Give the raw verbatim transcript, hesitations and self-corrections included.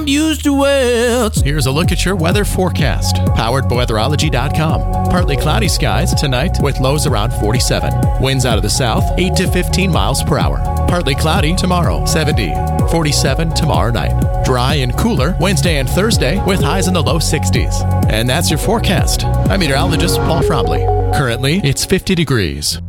I'm used to it. Here's a look at your weather forecast. Powered by weatherology dot com. Partly cloudy skies tonight with lows around forty-seven. Winds out of the south, eight to fifteen miles per hour. Partly cloudy tomorrow, seventy. forty-seven tomorrow night. Dry and cooler Wednesday and Thursday with highs in the low sixties. And that's your forecast. I'm meteorologist Paul Frobley. Currently, it's fifty degrees.